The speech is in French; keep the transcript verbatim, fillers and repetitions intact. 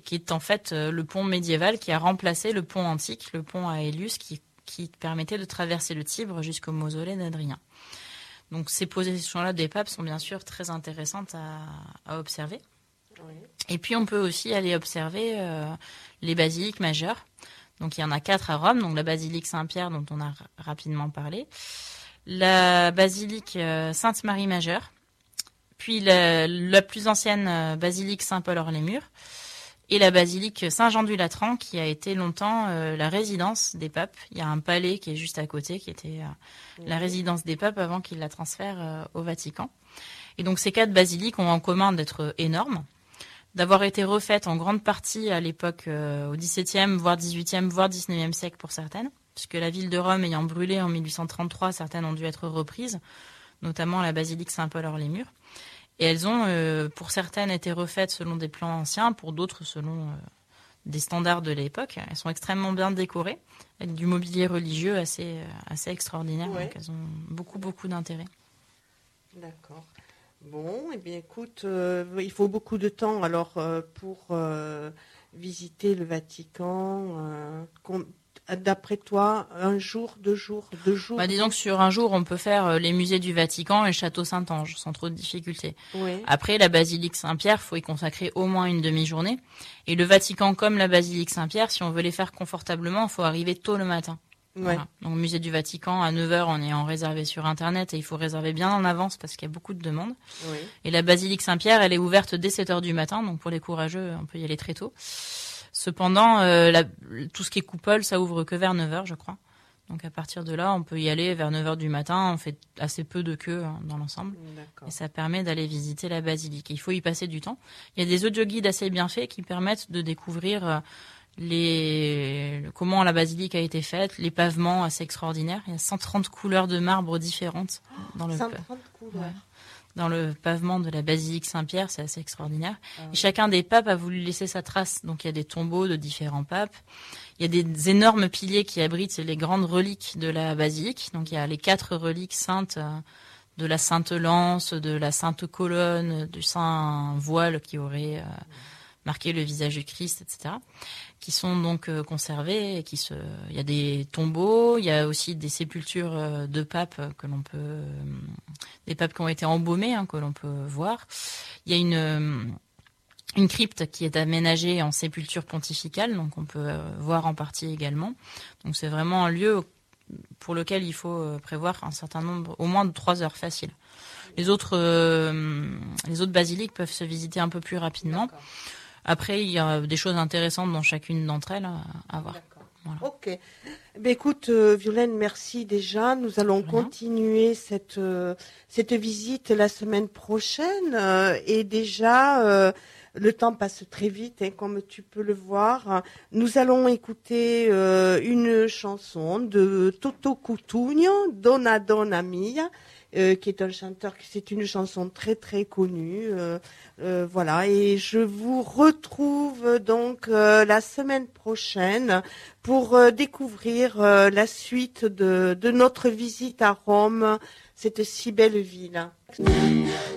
qui est en fait le pont médiéval qui a remplacé le pont antique, le pont Aelius, qui, qui permettait de traverser le Tibre jusqu'au mausolée d'Adrien. Donc ces positions-là des papes sont bien sûr très intéressantes à, à observer. Oui. Et puis on peut aussi aller observer euh, les basiliques majeures. Donc il y en a quatre à Rome, donc la basilique Saint-Pierre dont on a r- rapidement parlé, la basilique euh, Sainte-Marie majeure, puis la, la plus ancienne euh, basilique Saint-Paul-hors-les-Murs, et la basilique Saint-Jean-du-Latran qui a été longtemps euh, la résidence des papes. Il y a un palais qui est juste à côté qui était euh, la résidence des papes avant qu'ils la transfèrent euh, au Vatican. Et donc ces quatre basiliques ont en commun d'être énormes, d'avoir été refaites en grande partie à l'époque euh, au dix-septième, voire dix-huitième, voire dix-neuvième siècle pour certaines, puisque la ville de Rome ayant brûlé en mille huit cent trente-trois, certaines ont dû être reprises, notamment la basilique Saint-Paul-hors-les-Murs. Et elles ont, euh, pour certaines, été refaites selon des plans anciens, pour d'autres selon euh, des standards de l'époque. Elles sont extrêmement bien décorées, avec du mobilier religieux assez, euh, assez extraordinaire. Ouais. Donc elles ont beaucoup, beaucoup d'intérêt. D'accord. Bon, eh bien écoute, euh, il faut beaucoup de temps alors euh, pour euh, visiter le Vatican. Euh, D'après toi, un jour, deux jours, deux jours bah, disons que sur un jour, on peut faire les musées du Vatican et le château Saint-Ange, sans trop de difficultés. Oui. Après, la basilique Saint-Pierre, il faut y consacrer au moins une demi-journée. Et le Vatican, comme la basilique Saint-Pierre, si on veut les faire confortablement, il faut arriver tôt le matin. Ouais. Voilà. Donc, au musée du Vatican, à neuf heures, on est en réservé sur Internet et il faut réserver bien en avance parce qu'il y a beaucoup de demandes. Oui. Et la basilique Saint-Pierre, elle est ouverte dès sept heures du matin, donc pour les courageux, on peut y aller très tôt. Cependant, euh, la, tout ce qui est coupole, ça ouvre que vers neuf heures, je crois. Donc à partir de là, on peut y aller vers neuf heures du matin. On fait assez peu de queue hein, dans l'ensemble. D'accord. Et ça permet d'aller visiter la basilique. Et il faut y passer du temps. Il y a des audioguides assez bien faits qui permettent de découvrir les comment la basilique a été faite, les pavements assez extraordinaires. Il y a cent trente couleurs de marbre différentes dans le cent trente couleurs. Ouais. Dans le pavement de la basilique Saint-Pierre, c'est assez extraordinaire. Ah oui. Et chacun des papes a voulu laisser sa trace. Donc il y a des tombeaux de différents papes. Il y a des énormes piliers qui abritent les grandes reliques de la basilique. Donc il y a les quatre reliques saintes de la Sainte Lance, de la Sainte Colonne, du Saint Voile qui aurait marqué le visage du Christ, et cetera, qui sont donc conservés. Et qui se... Il y a des tombeaux, il y a aussi des sépultures de papes que l'on peut, des papes qui ont été embaumés, hein, que l'on peut voir. Il y a une une crypte qui est aménagée en sépulture pontificale, donc on peut voir en partie également. Donc c'est vraiment un lieu pour lequel il faut prévoir un certain nombre, au moins de trois heures facile. Les autres, euh, les autres basiliques peuvent se visiter un peu plus rapidement. D'accord. Après, il y a des choses intéressantes dans chacune d'entre elles à voir. Voilà. Ok. Ben écoute, euh, Violaine, merci déjà. Nous allons Rien. continuer cette euh, cette visite la semaine prochaine euh, et déjà euh, le temps passe très vite, hein, comme tu peux le voir. Nous allons écouter euh, une chanson de Toto Cutugno, Donna Donna Mia. Euh, qui est un chanteur, c'est une chanson très très connue, euh, euh, voilà. Et je vous retrouve donc euh, la semaine prochaine pour euh, découvrir euh, la suite de, de notre visite à Rome, cette si belle ville.